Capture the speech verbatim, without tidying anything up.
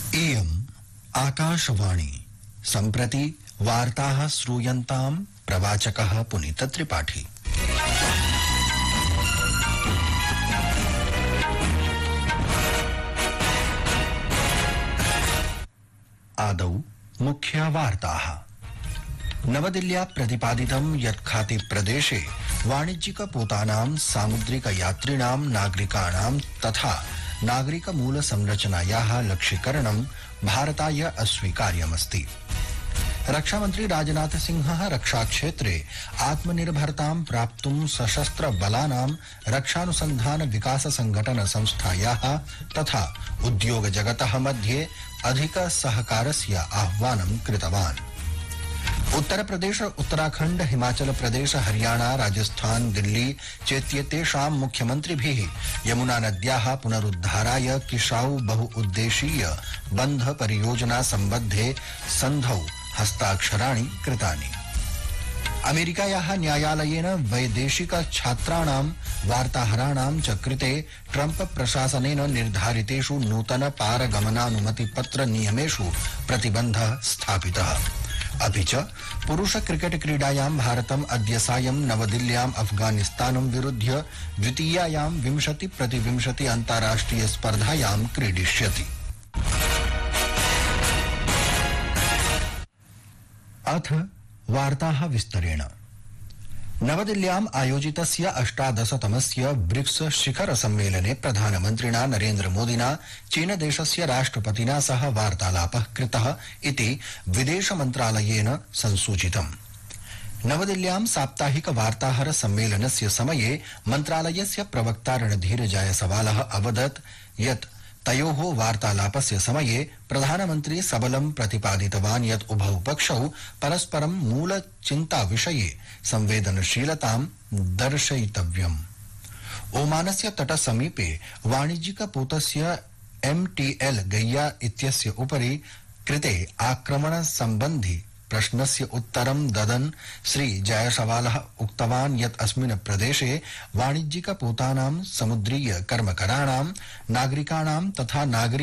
इयम् आकाशवाणी सम्प्रति वार्ताः श्रूयन्ताम् प्रवाचकः पुनीत त्रिपाठी। आदौ मुख्या वार्ताः। नवदिल्ल्या प्रतिपादितं यत् खाती प्रदेशे वाणिज्यिक पोतानां सामुद्रिक यात्रिणां नागरिकाणां तथा नागरिक मूल संरचनायाः लक्ष्यीकरणं भारताय अस्वीकार्यमस्ति। रक्षामन्त्री राजनाथ सिंहः रक्षाक्षेत्रे आत्मनिर्भरतां प्राप्तुं सशस्त्र बलानां रक्षानुसन्धान विकास संघटन संस्थायाः तथा उद्योग जगतः मध्ये अधिक सहकारस्य आह्वानं कृतवान्। उत्तर प्रदेश, उत्तराखण्ड, हिमाचल प्रदेश, हरियाणा, राजस्थान, दिल्ली चेत्येतेषां मुख्यमन्त्रिभिः यमुना नद्याः पुनरुद्धाराय किशाऊ बहुउद्देशीय बन्ध परियोजना सम्बद्धे सन्धौ हस्ताक्षराणि कृतानि। अमेरिकायाः न्यायालयेन वैदेशिक छात्राणां वार्ताहराणां च कृते ट्रम्प प्रशासनेन निर्धारितेषु नूतन पारगमनानुमति पत्र नियमेषु प्रतिबन्धः स्थापितः। अपि च पुरुष क्रिकेट क्रीडायां भारतम् अद्य सायं नवदिल्ल्याम् अफगानिस्तानं विरुध्य द्वितीयायां विंशति प्रतिविंशति अन्ताराष्ट्रिय स्पर्धायां क्रीडिष्यति। अथ वार्ताः विस्तरेण। नवदिल्ल्याम् आयोजितस्य अष्टादशतमस्य ब्रिक्स शिखर सम्मेलने प्रधानमन्त्रिणा नरेन्द्र मोदिना चीनदेशस्य राष्ट्रपतिना सह वार्तालापः कृतः इति विदेश मन्त्रालयेन संसूचितम्। नवदिल्ल्यां साप्ताहिक वार्ताहर सम्मेलनस्य समये मन्त्रालयस्य प्रवक्ता रणधीर जायसवालः अवदत् यत् तयोः वार्तालापस्य समये प्रधानमन्त्री सबलं प्रतिपादितवान् यत् उभौ पक्षौ परस्परं मूल चिन्ता विषये संवेदनशीलतां दर्शयितव्यम्। ओमानस्य तटसमीपे वाणिज्यिक पोतस्य एम टी एल गैया इत्यस्य उपरि कृते आक्रमण सम्बन्धि प्रश्नस्य उत्तरं ददन् श्री जायसवालः उक्तवान् यत् अस्मिन् प्रदेशे वाणिज्यिक पोतानां समुद्रीय कर्मकराणां नागरिकाणां तथा नागरिक